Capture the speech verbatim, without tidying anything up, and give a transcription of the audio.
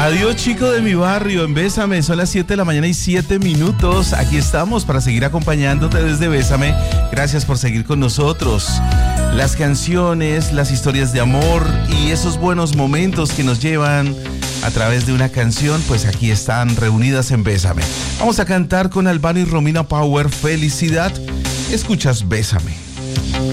Adiós, chico de mi barrio, en Bésame, son las siete de la mañana y siete minutos. Aquí estamos para seguir acompañándote desde Bésame. Gracias por seguir con nosotros. Las canciones, las historias de amor y esos buenos momentos que nos llevan a través de una canción, pues aquí están reunidas en Bésame. Vamos a cantar con Albano y Romina Power, Felicidad. Escuchas Bésame.